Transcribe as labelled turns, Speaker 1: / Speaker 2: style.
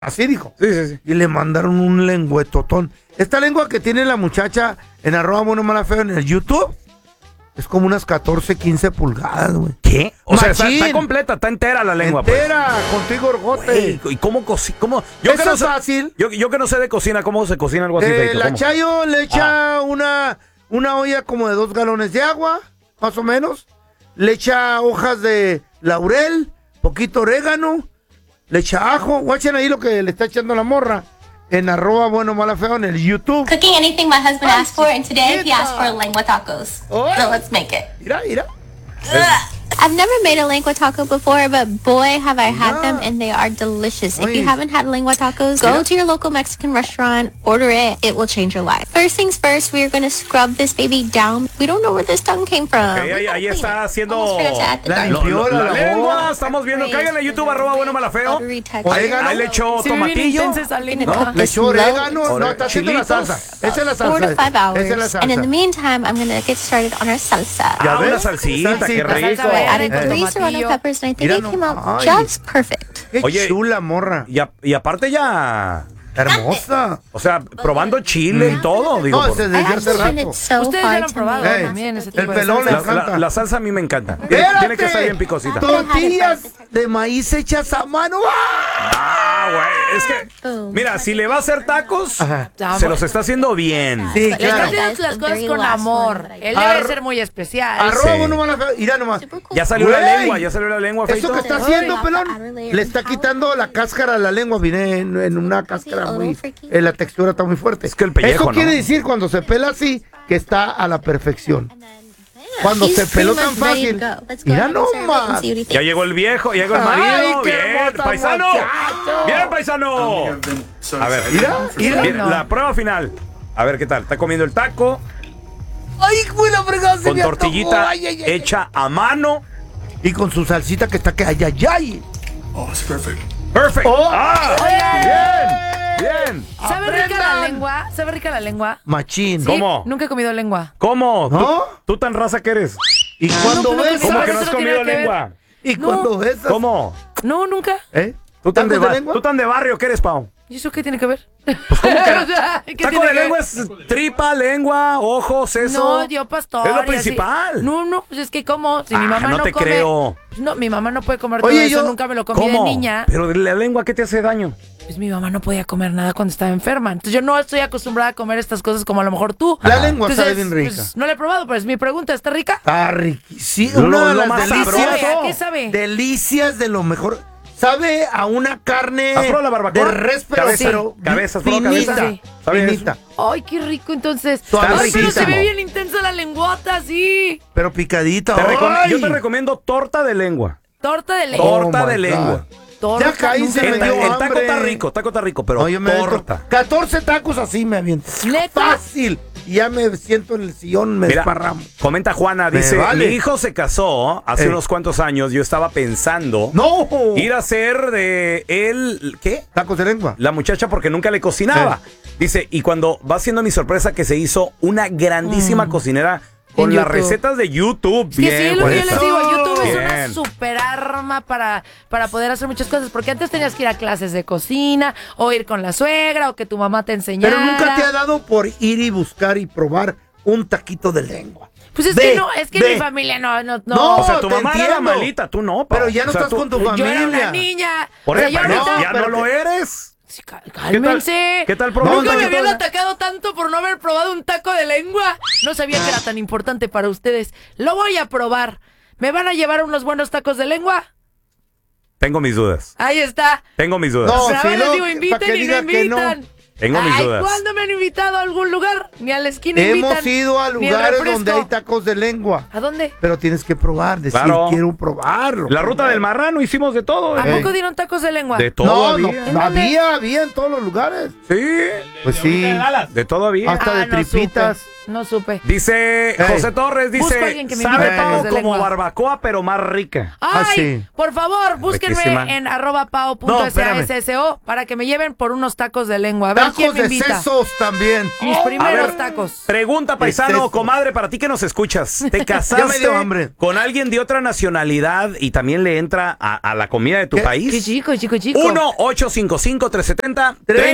Speaker 1: Así dijo.
Speaker 2: Sí.
Speaker 1: Y le mandaron un lengüetotón. Esta lengua que tiene la muchacha en @buenomalafeo en el YouTube es como unas 14, 15 pulgadas, güey.
Speaker 2: ¿Qué? O sea,
Speaker 1: Machín.
Speaker 2: está completa, está entera la lengua.
Speaker 1: Entera, contigo, orgote.
Speaker 2: ¿Y cómo cómo?
Speaker 1: Eso es fácil.
Speaker 2: Yo que no sé de cocina, ¿cómo se cocina algo así?
Speaker 1: La
Speaker 2: ¿Cómo?
Speaker 1: Chayo le echa una olla como de 2 galones de agua, más o menos. Le echa hojas de laurel, poquito orégano, le echa ajo. Guachen ahí lo que le está echando la morra en @buenomalafeo en el YouTube.
Speaker 3: Cooking anything my husband asked for, and today he asked for lengua tacos. So let's make it.
Speaker 1: Mira.
Speaker 3: I've never made a lengua taco before, but boy, have I had them, and they are delicious. If you haven't had lengua tacos, go to your local Mexican restaurant, order it. It will change your life. First things first, we are going to scrub this baby down. We don't know where this tongue came from.
Speaker 2: Ahí está haciendo
Speaker 1: la
Speaker 2: lengua. Estamos viendo. Caigan a YouTube @buenomalafeo. Ahí le echó tomatillo.
Speaker 1: Le echó orégano. No, está haciendo la salsa. Esa es la salsa.
Speaker 3: 4 to 5 hours.
Speaker 1: Esa es la salsa.
Speaker 3: And in the meantime, I'm going to get started on our salsa.
Speaker 2: Una salsita, qué rico.
Speaker 3: Added the least amount of peppers, and I think it came out just perfect.
Speaker 1: Qué chula, morra.
Speaker 2: Y aparte ya...
Speaker 1: Hermosa.
Speaker 2: O sea, probando chile y todo. Digo,
Speaker 1: No, desde hace rato.
Speaker 4: Ustedes ya lo han probado también, ese tipo
Speaker 1: El
Speaker 4: de
Speaker 1: pelón le
Speaker 4: salsa.
Speaker 1: encanta.
Speaker 2: la salsa a mí me encanta.
Speaker 1: Espérate.
Speaker 2: Tiene que estar bien picosita.
Speaker 1: Tortillas de maíz hechas a mano.
Speaker 2: Güey, es que, mira, si le va a hacer tacos, se los está haciendo bien.
Speaker 1: Sí,
Speaker 4: Le
Speaker 1: claro.
Speaker 4: estás haciendo las cosas con amor. Él debe ser muy especial.
Speaker 1: @buenomalafeo. Mira nomás.
Speaker 2: Ya salió la
Speaker 1: Güey.
Speaker 2: lengua,
Speaker 1: Eso
Speaker 2: Feito.
Speaker 1: que está haciendo, pelón, le está quitando la cáscara a la lengua. Viene en una cáscara muy... la textura está muy fuerte.
Speaker 2: Es que el pellejo,
Speaker 1: Eso quiere
Speaker 2: ¿no?
Speaker 1: decir, cuando se pela así, que está a la perfección. Cuando se peló tan fácil. Mira nomás.
Speaker 2: Ya llegó el viejo, ya llegó el
Speaker 1: Ay,
Speaker 2: marido.
Speaker 1: qué
Speaker 2: Bien,
Speaker 1: hermosa
Speaker 2: paisano.
Speaker 1: muchacho.
Speaker 2: Bien, paisano. A ver,
Speaker 1: Mira.
Speaker 2: bien, la prueba final. A ver qué tal. Está comiendo el taco
Speaker 1: Ay, güey, la fregada se
Speaker 2: con
Speaker 1: me
Speaker 2: tortillita
Speaker 1: antojó. Ay.
Speaker 2: hecha a mano.
Speaker 1: Y con su salsita que está que ay.
Speaker 2: Perfect.
Speaker 1: Oh.
Speaker 2: Bien.
Speaker 4: ¿Sabe rica la
Speaker 1: Aprendan.
Speaker 4: lengua? ¿Sabe rica la lengua?
Speaker 1: Machín.
Speaker 4: ¿Sí?
Speaker 2: ¿Cómo?
Speaker 4: Nunca he comido lengua.
Speaker 2: ¿Cómo?
Speaker 1: ¿No?
Speaker 2: ¿Tú tan raza que eres?
Speaker 1: Y cuando
Speaker 4: no,
Speaker 1: ves...
Speaker 4: pues,
Speaker 2: ¿Cómo que
Speaker 4: eso
Speaker 2: no has
Speaker 4: no tiene
Speaker 2: comido
Speaker 4: que ver.
Speaker 2: lengua?
Speaker 1: Y
Speaker 4: No.
Speaker 1: cuando ves...
Speaker 2: ¿Cómo?
Speaker 4: No, nunca.
Speaker 1: ¿Eh?
Speaker 2: ¿Tú tan
Speaker 1: ¿Tacos de lengua?
Speaker 2: ¿Tú tan de barrio que eres, Pau?
Speaker 4: ¿Y eso qué tiene que ver?
Speaker 2: ¿Cómo que?
Speaker 4: O sea, ¿qué
Speaker 2: Taco
Speaker 4: tiene
Speaker 2: de
Speaker 4: que
Speaker 2: lengua
Speaker 4: ver?
Speaker 2: es tripa, lengua, ojos, eso.
Speaker 4: No, Dios pastor.
Speaker 2: Es lo
Speaker 4: y así.
Speaker 2: principal.
Speaker 4: No, pues es que como, si mi mamá
Speaker 2: no
Speaker 4: no
Speaker 2: te
Speaker 4: come.
Speaker 2: creo.
Speaker 4: Pues no, mi mamá no puede comer todo
Speaker 1: Oye,
Speaker 4: eso,
Speaker 1: yo-
Speaker 4: nunca me lo comí
Speaker 2: ¿Cómo?
Speaker 4: de niña.
Speaker 2: Pero la lengua, ¿qué te hace daño?
Speaker 4: Pues mi mamá no podía comer nada cuando estaba enferma. Entonces yo no estoy acostumbrada a comer estas cosas como a lo mejor tú.
Speaker 1: La lengua
Speaker 4: Entonces,
Speaker 1: sabe bien rica.
Speaker 4: pues, no la he probado, pero es mi pregunta, ¿está rica?
Speaker 1: Está riquísimo.
Speaker 2: Lo-
Speaker 1: Una de
Speaker 2: lo
Speaker 1: las
Speaker 2: más
Speaker 1: delicias.
Speaker 2: sabroso.
Speaker 4: ¿A qué sabe?
Speaker 1: Delicias de lo mejor. Sabe a una carne
Speaker 2: ¿Has probado la barbacoa?
Speaker 1: de res, pero,
Speaker 2: Cabeza.
Speaker 1: pero
Speaker 2: Cabeza, ¿has probado
Speaker 1: finita.
Speaker 2: cabeza?
Speaker 4: Sí.
Speaker 2: ¿Sabes?
Speaker 1: Finita.
Speaker 4: Ay, qué rico entonces.
Speaker 1: Suavecita.
Speaker 4: Ay, pero se ve
Speaker 1: Riquísimo.
Speaker 4: bien intensa la lengüota, sí.
Speaker 1: Pero picadita.
Speaker 2: Yo
Speaker 1: ¡Ay!
Speaker 2: te recomiendo torta de lengua.
Speaker 4: Torta de lengua.
Speaker 2: Torta
Speaker 1: Oh,
Speaker 2: de
Speaker 1: my
Speaker 2: lengua.
Speaker 4: Torta,
Speaker 1: Ya caí,
Speaker 4: nunca
Speaker 1: se me
Speaker 4: he
Speaker 2: El,
Speaker 1: dio
Speaker 4: probado.
Speaker 2: el taco
Speaker 1: hambre.
Speaker 2: está rico, pero
Speaker 1: No, yo me
Speaker 2: torta.
Speaker 1: aviento 14 tacos así me aviento.
Speaker 4: ¿Neta?
Speaker 1: Fácil. Y ya me siento en el sillón, me
Speaker 2: Mira,
Speaker 1: desparramo.
Speaker 2: comenta Juana,
Speaker 1: Me
Speaker 2: dice,
Speaker 1: vale.
Speaker 2: mi hijo se casó hace unos cuantos años, yo estaba pensando
Speaker 1: ¡No!
Speaker 2: ir a hacer de él, ¿qué?
Speaker 1: Tacos de lengua.
Speaker 2: La muchacha porque nunca le cocinaba. Dice, y cuando va haciendo mi sorpresa que se hizo una grandísima cocinera con
Speaker 4: En
Speaker 2: las
Speaker 4: YouTube.
Speaker 2: recetas de YouTube.
Speaker 4: Es que sí, es lo que yo les digo, YouTube es
Speaker 2: Bien.
Speaker 4: una super arma para poder hacer muchas cosas, porque antes tenías que ir a clases de cocina, o ir con la suegra, o que tu mamá te enseñara.
Speaker 1: Pero nunca te ha dado por ir y buscar y probar un taquito de lengua.
Speaker 4: Pues es que no, es que mi familia no.
Speaker 1: No,
Speaker 2: O sea, tu
Speaker 1: te
Speaker 2: mamá era
Speaker 1: entiendo.
Speaker 2: malita, tú no. Pa.
Speaker 1: Pero ya no
Speaker 2: O sea,
Speaker 1: estás con tu
Speaker 4: Yo
Speaker 1: familia.
Speaker 4: era una niña.
Speaker 2: Por
Speaker 4: O sea,
Speaker 2: eso,
Speaker 4: yo
Speaker 2: pero
Speaker 4: ahorita-
Speaker 2: ya no lo eres.
Speaker 4: Sí, cálmense.
Speaker 2: ¿Qué tal
Speaker 4: Nunca
Speaker 2: probando?
Speaker 4: me
Speaker 1: ¿qué
Speaker 4: habían
Speaker 1: tal?
Speaker 4: atacado tanto por no haber probado un taco de lengua. No sabía que era tan importante para ustedes. Lo voy a probar. ¿Me van a llevar unos buenos tacos de lengua?
Speaker 2: Tengo mis dudas.
Speaker 4: Ahí está.
Speaker 2: Tengo mis dudas.
Speaker 1: No,
Speaker 4: Pero
Speaker 1: si
Speaker 4: les
Speaker 1: no,
Speaker 4: digo,
Speaker 1: pa'
Speaker 4: inviten
Speaker 1: que
Speaker 4: y no
Speaker 1: diga que no.
Speaker 4: invitan.
Speaker 2: Tengo mis
Speaker 4: Ay,
Speaker 2: dudas.
Speaker 4: ¿cuándo me han invitado a algún lugar? Ni a la esquina invitan.
Speaker 1: Hemos ido a
Speaker 4: ni al
Speaker 1: lugares
Speaker 4: refresco.
Speaker 1: donde hay tacos de lengua.
Speaker 4: ¿A dónde?
Speaker 1: Pero tienes que probar, decir,
Speaker 2: Claro.
Speaker 1: quiero probarlo.
Speaker 2: La ruta del marrano hicimos de todo.
Speaker 4: ¿A
Speaker 2: ¿eh?
Speaker 4: poco dieron tacos de lengua?
Speaker 2: De todo
Speaker 1: No,
Speaker 2: había.
Speaker 1: no, había en todos los lugares.
Speaker 2: Sí.
Speaker 1: Pues sí,
Speaker 2: De todo había.
Speaker 1: hasta de
Speaker 4: no
Speaker 1: tripitas.
Speaker 4: supe. No supe.
Speaker 2: Dice José Torres,
Speaker 4: Busco a
Speaker 2: dice,
Speaker 4: alguien que me
Speaker 2: sabe
Speaker 4: invite a tacos
Speaker 2: Pao
Speaker 4: de
Speaker 2: como
Speaker 4: lengua.
Speaker 2: barbacoa, pero más rica.
Speaker 4: Ay,
Speaker 1: sí.
Speaker 4: por favor, búsquenme
Speaker 2: Riquísima.
Speaker 4: en
Speaker 1: No,
Speaker 4: @pao.sasso para que me lleven por unos tacos de lengua. A ver quién
Speaker 1: Tacos
Speaker 4: me
Speaker 1: de
Speaker 4: invita.
Speaker 1: sesos también.
Speaker 4: Mis
Speaker 2: A
Speaker 4: primeros
Speaker 2: ver,
Speaker 4: tacos.
Speaker 2: Pregunta, paisano,
Speaker 1: eso?
Speaker 2: comadre, para ti que nos escuchas. ¿Te
Speaker 1: Ya me
Speaker 2: casaste
Speaker 1: dio hambre.
Speaker 2: con alguien de otra nacionalidad y también le entra a la comida de tu
Speaker 1: ¿Qué?
Speaker 2: país?
Speaker 4: Qué chico.
Speaker 2: 1-855-370